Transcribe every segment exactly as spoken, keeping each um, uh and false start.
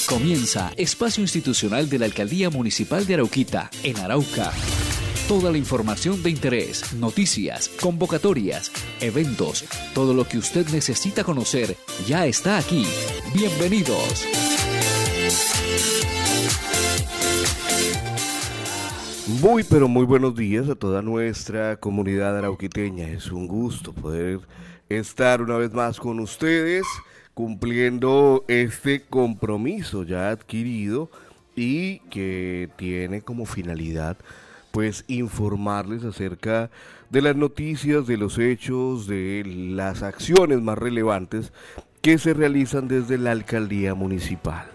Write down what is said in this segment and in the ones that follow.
Comienza Espacio Institucional de la Alcaldía Municipal de Arauquita, en Arauca. Toda la información de interés, noticias, convocatorias, eventos, todo lo que usted necesita conocer ya está aquí. Bienvenidos. Muy pero muy buenos días a toda nuestra comunidad arauquiteña. Es un gusto poder estar una vez más con ustedes, cumpliendo este compromiso ya adquirido y que tiene como finalidad pues informarles acerca de las noticias, de los hechos, de las acciones más relevantes que se realizan desde la alcaldía municipal.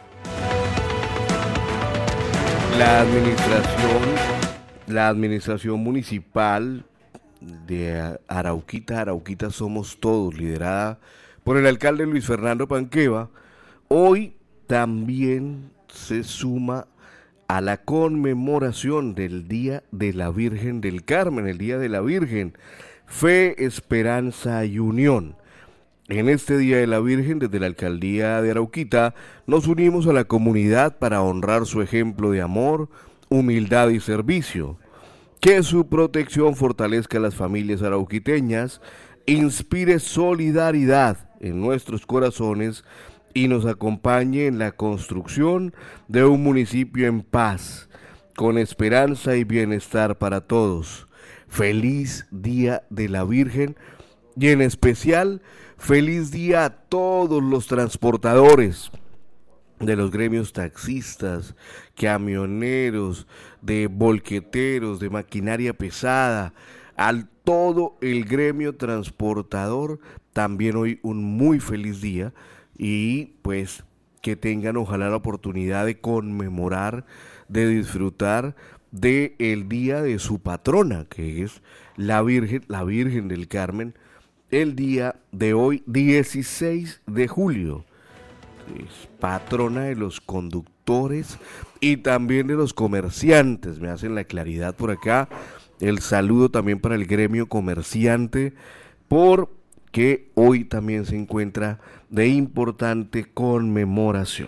La administración, la administración municipal de Arauquita, Arauquita Somos Todos, liderada por el alcalde Luis Fernando Panqueva, hoy también se suma a la conmemoración del Día de la Virgen del Carmen, el Día de la Virgen, Fe, Esperanza y Unión. En este Día de la Virgen, desde la Alcaldía de Arauquita, nos unimos a la comunidad para honrar su ejemplo de amor, humildad y servicio. Que su protección fortalezca a las familias arauquiteñas, inspire solidaridad en nuestros corazones y nos acompañe en la construcción de un municipio en paz, con esperanza y bienestar para todos. Feliz Día de la Virgen y en especial feliz día a todos los transportadores de los gremios taxistas, camioneros, de volqueteros, de maquinaria pesada, al todo el gremio transportador, también hoy un muy feliz día y pues que tengan ojalá la oportunidad de conmemorar, de disfrutar de el día de su patrona, que es la Virgen, la Virgen del Carmen, el día de hoy, dieciséis de julio. Es patrona de los conductores y también de los comerciantes, me hacen la claridad por acá. El saludo también para el gremio comerciante, porque hoy también se encuentra de importante conmemoración.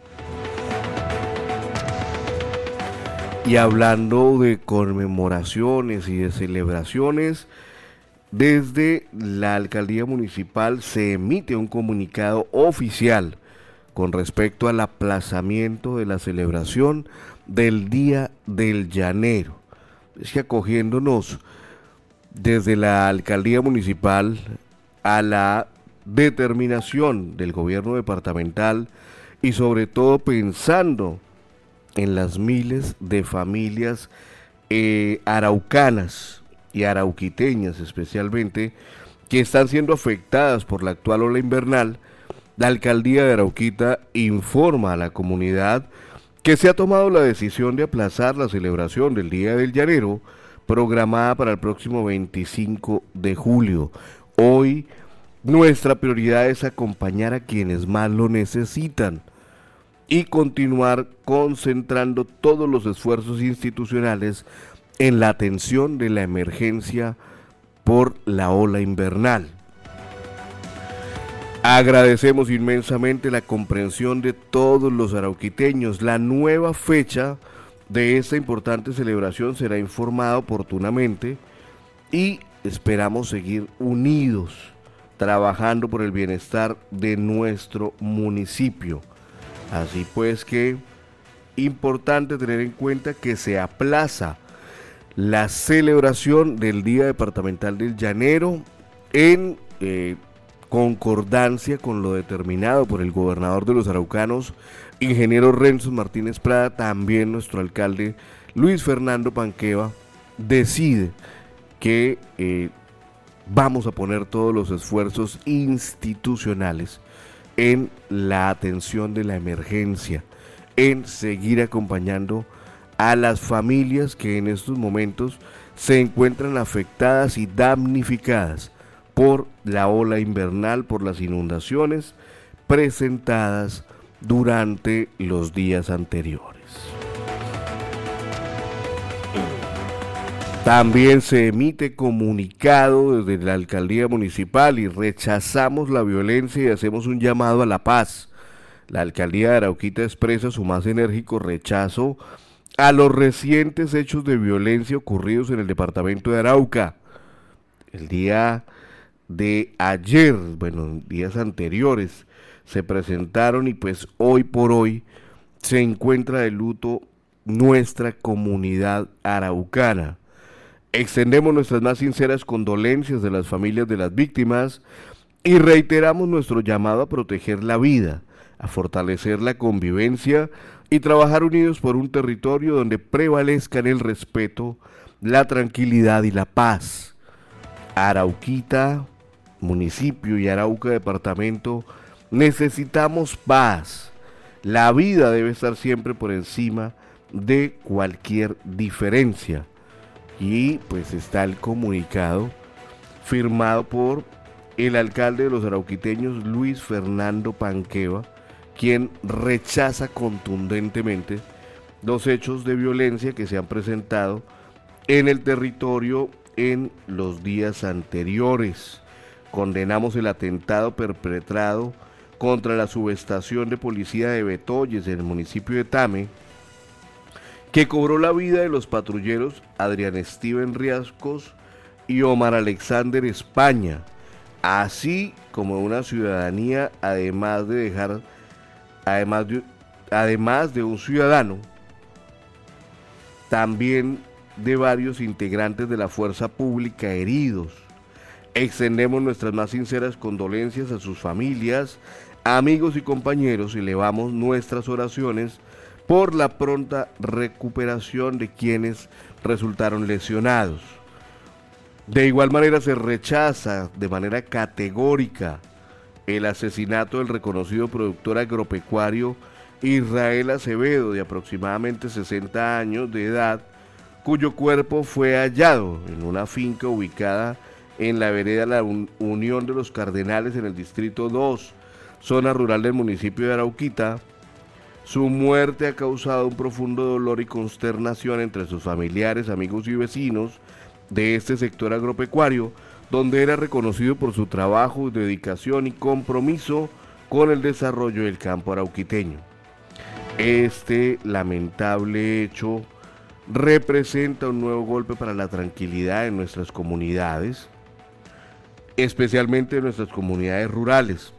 Y hablando de conmemoraciones y de celebraciones, desde la alcaldía municipal se emite un comunicado oficial con respecto al aplazamiento de la celebración del Día del Llanero. Es que acogiéndonos desde la alcaldía municipal a la determinación del gobierno departamental y sobre todo pensando en las miles de familias eh, araucanas y arauquiteñas especialmente, que están siendo afectadas por la actual ola invernal, la alcaldía de Arauquita informa a la comunidad que se ha tomado la decisión de aplazar la celebración del Día del Llanero, programada para el próximo veinticinco de julio. Hoy, nuestra prioridad es acompañar a quienes más lo necesitan y continuar concentrando todos los esfuerzos institucionales en la atención de la emergencia por la ola invernal. Agradecemos inmensamente la comprensión de todos los arauquiteños. La nueva fecha de esta importante celebración será informada oportunamente y esperamos seguir unidos, trabajando por el bienestar de nuestro municipio. Así pues que, importante tener en cuenta que se aplaza la celebración del Día Departamental del Llanero en eh, concordancia con lo determinado por el gobernador de los araucanos, ingeniero Renzo Martínez Prada. También nuestro alcalde Luis Fernando Panqueva decide que eh, vamos a poner todos los esfuerzos institucionales en la atención de la emergencia, en seguir acompañando a las familias que en estos momentos se encuentran afectadas y damnificadas por la ola invernal, por las inundaciones presentadas durante los días anteriores. También se emite comunicado desde la alcaldía municipal y rechazamos la violencia y hacemos un llamado a la paz. La alcaldía de Arauquita expresa su más enérgico rechazo a los recientes hechos de violencia ocurridos en el departamento de Arauca. El día de ayer, bueno, días anteriores, se presentaron y pues hoy por hoy se encuentra de luto nuestra comunidad araucana. Extendemos nuestras más sinceras condolencias de las familias de las víctimas y reiteramos nuestro llamado a proteger la vida, a fortalecer la convivencia y trabajar unidos por un territorio donde prevalezcan el respeto, la tranquilidad y la paz. Arauquita, municipio, y Arauca, departamento, necesitamos paz. La vida debe estar siempre por encima de cualquier diferencia. Y pues está el comunicado firmado por el alcalde de los arauquiteños, Luis Fernando Panqueva, quien rechaza contundentemente los hechos de violencia que se han presentado en el territorio en los días anteriores. Condenamos el atentado perpetrado contra la subestación de policía de Betoyes en el municipio de Tame, que cobró la vida de los patrulleros Adrián Steven Riascos y Omar Alexander España, así como una ciudadanía, además de dejar, además de, además de un ciudadano, también de varios integrantes de la fuerza pública heridos. Extendemos nuestras más sinceras condolencias a sus familias, amigos y compañeros y elevamos nuestras oraciones por la pronta recuperación de quienes resultaron lesionados. De igual manera se rechaza de manera categórica el asesinato del reconocido productor agropecuario Israel Acevedo, de aproximadamente sesenta años de edad, cuyo cuerpo fue hallado en una finca ubicada en la vereda La Unión de los Cardenales en el distrito dos, zona rural del municipio de Arauquita. Su muerte ha causado un profundo dolor y consternación entre sus familiares, amigos y vecinos de este sector agropecuario, donde era reconocido por su trabajo, dedicación y compromiso con el desarrollo del campo arauquiteño. Este lamentable hecho representa un nuevo golpe para la tranquilidad en nuestras comunidades, especialmente en nuestras comunidades rurales.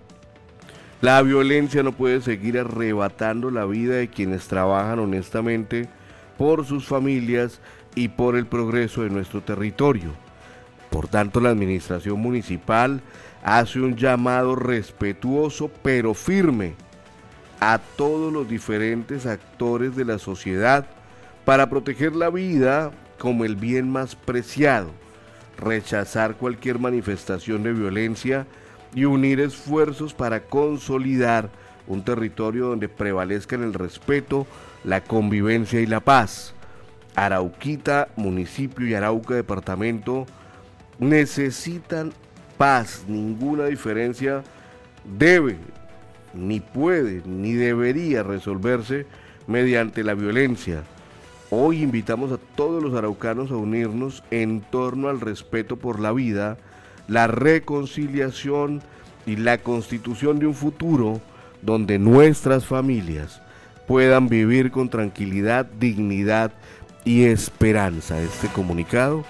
La violencia no puede seguir arrebatando la vida de quienes trabajan honestamente por sus familias y por el progreso de nuestro territorio. Por tanto, la administración municipal hace un llamado respetuoso pero firme a todos los diferentes actores de la sociedad para proteger la vida como el bien más preciado, rechazar cualquier manifestación de violencia y unir esfuerzos para consolidar un territorio donde prevalezcan el respeto, la convivencia y la paz. Arauquita, municipio, y Arauca, departamento, necesitan paz. Ninguna diferencia debe, ni puede, ni debería resolverse mediante la violencia. Hoy invitamos a todos los araucanos a unirnos en torno al respeto por la vida, la reconciliación y la constitución de un futuro donde nuestras familias puedan vivir con tranquilidad, dignidad y esperanza. Este comunicado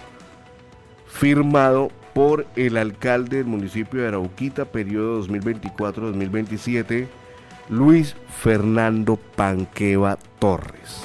firmado por el alcalde del municipio de Arauquita, periodo dos mil veinticuatro a dos mil veintisiete, Luis Fernando Panqueva Torres.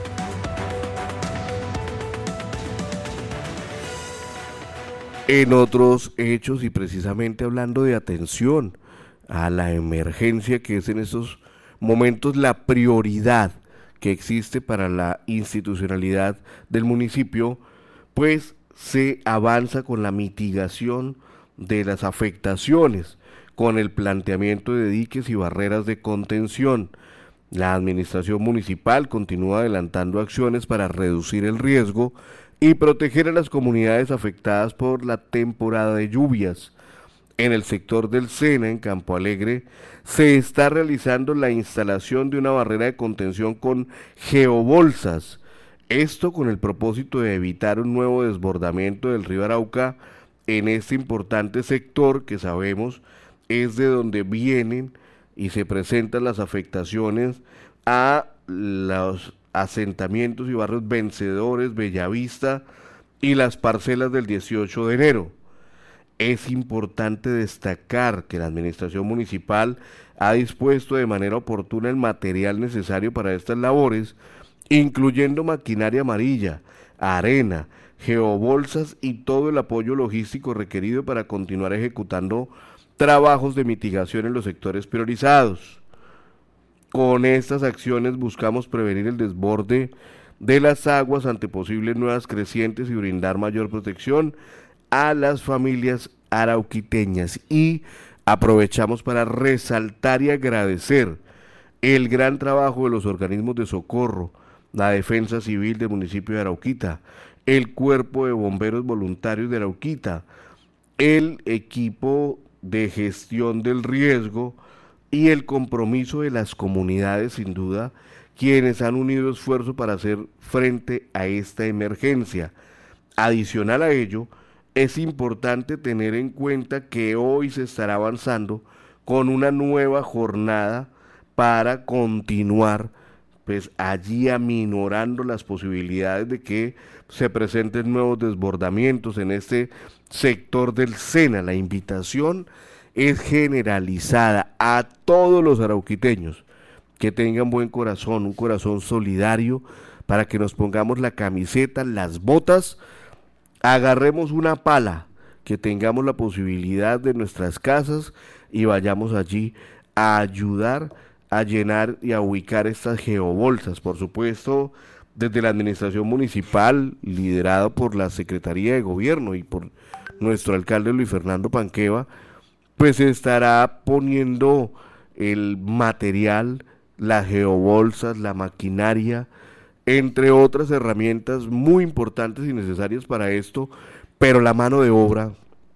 En otros hechos, y precisamente hablando de atención a la emergencia, que es en estos momentos la prioridad que existe para la institucionalidad del municipio, pues se avanza con la mitigación de las afectaciones, con el planteamiento de diques y barreras de contención. La administración municipal continúa adelantando acciones para reducir el riesgo y proteger a las comunidades afectadas por la temporada de lluvias. En el sector del Sena, en Campo Alegre, se está realizando la instalación de una barrera de contención con geobolsas, esto con el propósito de evitar un nuevo desbordamiento del río Arauca en este importante sector que sabemos es de donde vienen y se presentan las afectaciones a los asentamientos y barrios Vencedores, Bellavista y las parcelas del dieciocho de enero. Es importante destacar que la administración municipal ha dispuesto de manera oportuna el material necesario para estas labores, incluyendo maquinaria amarilla, arena, geobolsas y todo el apoyo logístico requerido para continuar ejecutando trabajos de mitigación en los sectores priorizados. Con estas acciones buscamos prevenir el desborde de las aguas ante posibles nuevas crecientes y brindar mayor protección a las familias arauquiteñas, y aprovechamos para resaltar y agradecer el gran trabajo de los organismos de socorro, la Defensa Civil del municipio de Arauquita, el Cuerpo de Bomberos Voluntarios de Arauquita, el equipo de gestión del riesgo y el compromiso de las comunidades, sin duda, quienes han unido esfuerzo para hacer frente a esta emergencia. Adicional a ello, es importante tener en cuenta que hoy se estará avanzando con una nueva jornada para continuar pues allí aminorando las posibilidades de que se presenten nuevos desbordamientos en este sector del Sena. La invitación es generalizada a todos los arauquiteños que tengan buen corazón, un corazón solidario, para que nos pongamos la camiseta, las botas, agarremos una pala, que tengamos la posibilidad de nuestras casas y vayamos allí a ayudar a llenar y a ubicar estas geobolsas. Por supuesto, desde la administración municipal, liderado por la Secretaría de Gobierno y por nuestro alcalde Luis Fernando Panqueva, pues se estará poniendo el material, las geobolsas, la maquinaria, entre otras herramientas muy importantes y necesarias para esto, pero la mano de obra,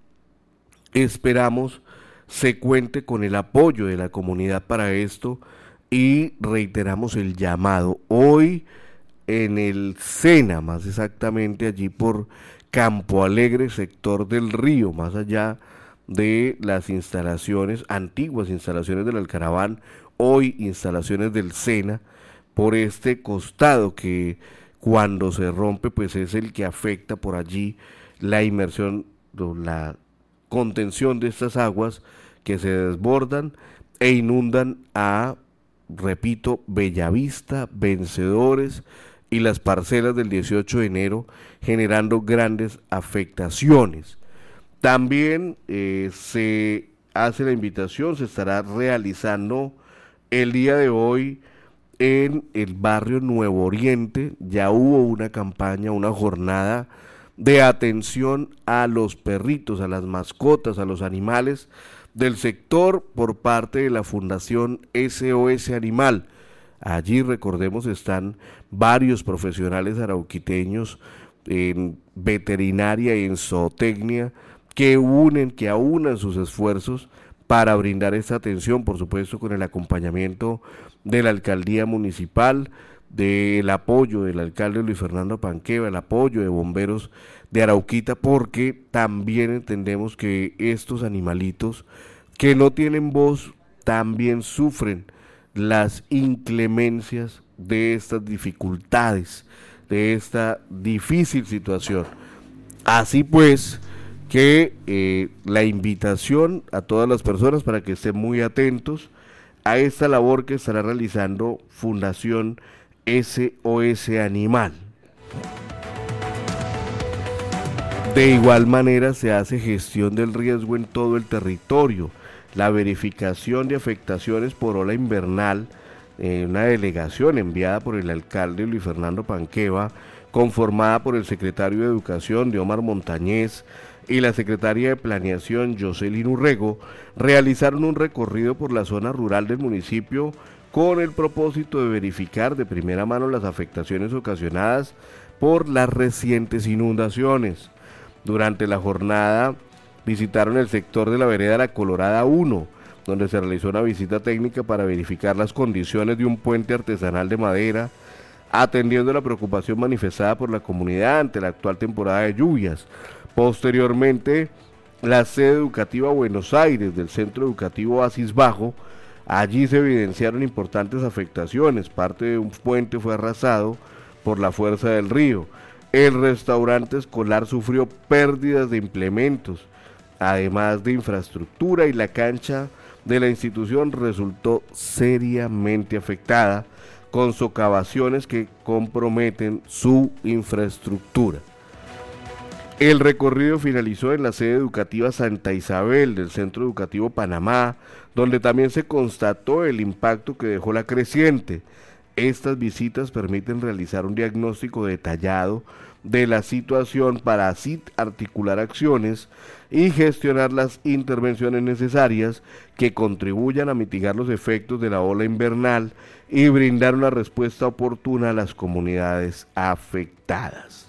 esperamos, se cuente con el apoyo de la comunidad para esto, y reiteramos el llamado. Hoy en el Sena, más exactamente allí por Campo Alegre, sector del río, más allá de las instalaciones, antiguas instalaciones del Alcaraván, hoy instalaciones del Sena, por este costado que cuando se rompe pues es el que afecta por allí la inmersión, la contención de estas aguas que se desbordan e inundan a, repito, Bellavista, Vencedores y las parcelas del dieciocho de enero, generando grandes afectaciones. También eh, se hace la invitación, se estará realizando el día de hoy en el barrio Nuevo Oriente. Ya hubo una campaña, una jornada de atención a los perritos, a las mascotas, a los animales del sector por parte de la Fundación S O S Animal. Allí, recordemos, están varios profesionales arauquiteños en veterinaria y en zootecnia que unen, que aunan sus esfuerzos para brindar esta atención, por supuesto con el acompañamiento de la alcaldía municipal, del apoyo del alcalde Luis Fernando Panqueva, el apoyo de bomberos de Arauquita, porque también entendemos que estos animalitos que no tienen voz también sufren las inclemencias de estas dificultades, de esta difícil situación. Así pues, que eh, la invitación a todas las personas para que estén muy atentos a esta labor que estará realizando Fundación S O S Animal. De igual manera se hace gestión del riesgo en todo el territorio, la verificación de afectaciones por ola invernal, eh, una delegación enviada por el alcalde Luis Fernando Panqueva, conformada por el secretario de Educación de Omar Montañez y la secretaria de Planeación Jocelyn Urrego, realizaron un recorrido por la zona rural del municipio con el propósito de verificar de primera mano las afectaciones ocasionadas por las recientes inundaciones. Durante la jornada visitaron el sector de la vereda La Colorada uno, donde se realizó una visita técnica para verificar las condiciones de un puente artesanal de madera, atendiendo la preocupación manifestada por la comunidad ante la actual temporada de lluvias. Posteriormente, la sede educativa Buenos Aires del Centro Educativo Asis Bajo Allí se evidenciaron importantes afectaciones, parte de un puente fue arrasado por la fuerza del río. El restaurante escolar sufrió pérdidas de implementos, además de infraestructura, y la cancha de la institución resultó seriamente afectada, con socavaciones que comprometen su infraestructura. El recorrido finalizó en la sede educativa Santa Isabel del Centro Educativo Panamá, donde también se constató el impacto que dejó la creciente. Estas visitas permiten realizar un diagnóstico detallado de la situación para así articular acciones y gestionar las intervenciones necesarias que contribuyan a mitigar los efectos de la ola invernal y brindar una respuesta oportuna a las comunidades afectadas.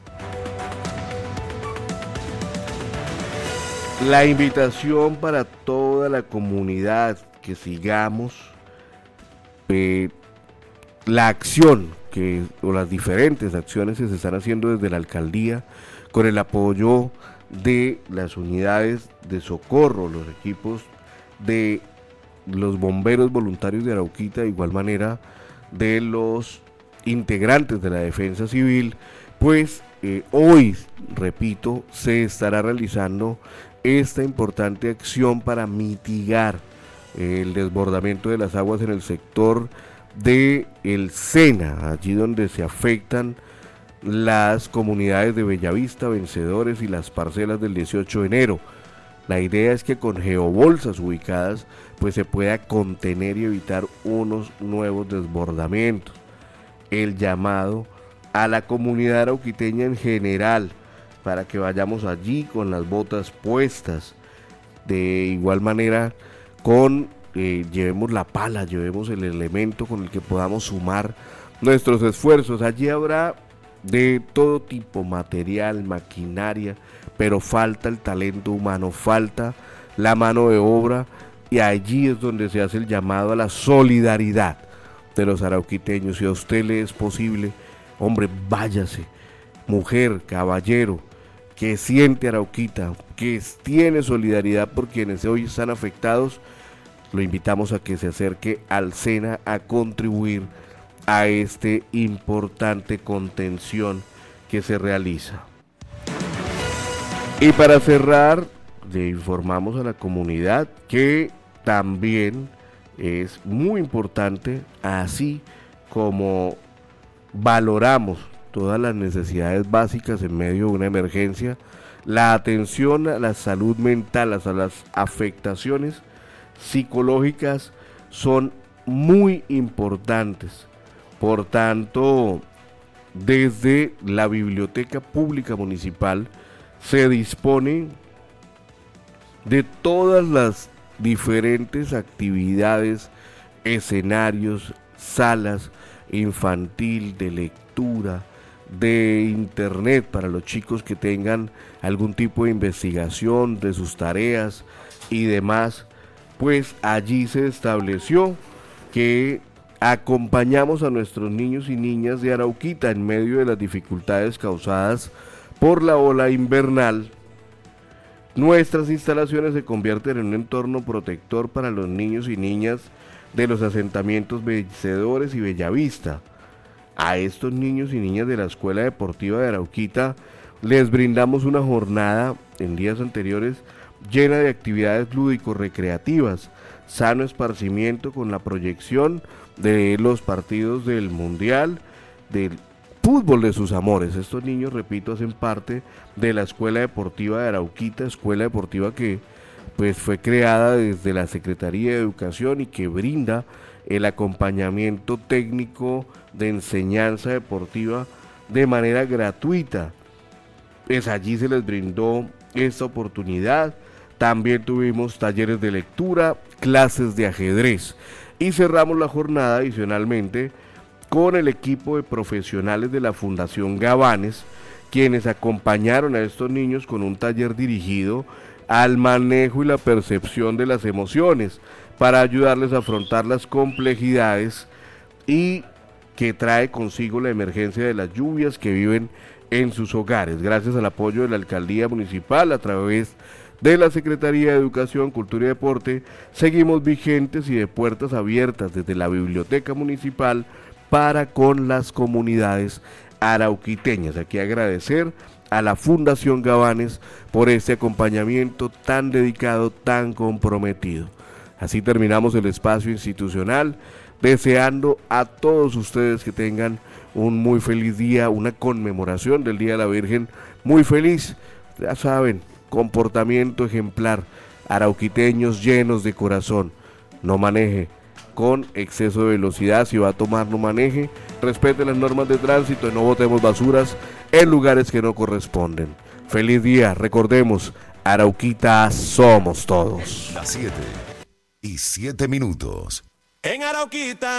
La invitación para toda la comunidad que sigamos eh, la acción que, o las diferentes acciones que se están haciendo desde la alcaldía con el apoyo de las unidades de socorro, los equipos de los bomberos voluntarios de Arauquita, de igual manera de los integrantes de la defensa civil, pues eh, hoy, repito, se estará realizando esta importante acción para mitigar eh, el desbordamiento de las aguas en el sector de el Sena, allí donde se afectan las comunidades de Bellavista, Vencedores y las parcelas del dieciocho de enero. La idea es que con geobolsas ubicadas pues se pueda contener y evitar unos nuevos desbordamientos. El llamado a la comunidad arauquiteña en general para que vayamos allí con las botas puestas, de igual manera con eh, llevemos la pala, llevemos el elemento con el que podamos sumar nuestros esfuerzos. Allí habrá de todo tipo, material, maquinaria, pero falta el talento humano, falta la mano de obra, y allí es donde se hace el llamado a la solidaridad de los arauquiteños. Si a usted le es posible, hombre, váyase, mujer, caballero, que siente Arauquita, que tiene solidaridad por quienes hoy están afectados, lo invitamos a que se acerque al Sena a contribuir a este importante contención que se realiza. Y para cerrar, le informamos a la comunidad que también es muy importante, así como valoramos todas las necesidades básicas en medio de una emergencia, la atención a la salud mental, a las afectaciones psicológicas son muy importantes. Por tanto, desde la Biblioteca Pública Municipal se dispone de todas las diferentes actividades, escenarios, salas infantil, de lectura, de internet para los chicos que tengan algún tipo de investigación de sus tareas y demás. Pues allí se estableció que acompañamos a nuestros niños y niñas de Arauquita en medio de las dificultades causadas por la ola invernal. Nuestras instalaciones se convierten en un entorno protector para los niños y niñas de los asentamientos Vencedores y Bellavista. A estos niños y niñas de la Escuela Deportiva de Arauquita les brindamos una jornada en días anteriores llena de actividades lúdico-recreativas, sano esparcimiento con la proyección de los partidos del Mundial, del fútbol de sus amores. Estos niños, repito, hacen parte de la Escuela Deportiva de Arauquita, escuela deportiva que pues fue creada desde la Secretaría de Educación y que brinda el acompañamiento técnico de enseñanza deportiva de manera gratuita. Pues allí se les brindó esta oportunidad. También tuvimos talleres de lectura, clases de ajedrez y cerramos la jornada adicionalmente con el equipo de profesionales de la Fundación Gabanes, quienes acompañaron a estos niños con un taller dirigido al manejo y la percepción de las emociones para ayudarles a afrontar las complejidades y que trae consigo la emergencia de las lluvias que viven en sus hogares. Gracias al apoyo de la Alcaldía Municipal a través de la Secretaría de Educación, Cultura y Deporte, seguimos vigentes y de puertas abiertas desde la Biblioteca Municipal para con las comunidades arauquiteñas. Aquí agradecer a la Fundación Gabanes por este acompañamiento tan dedicado, tan comprometido. Así terminamos el espacio institucional, deseando a todos ustedes que tengan un muy feliz día, una conmemoración del Día de la Virgen muy feliz. Ya saben, comportamiento ejemplar, arauquiteños llenos de corazón. No maneje con exceso de velocidad, si va a tomar no maneje, respete las normas de tránsito y no botemos basuras en lugares que no corresponden. Feliz día, recordemos, Arauquita somos todos. Las siete y siete minutos. En Arauquita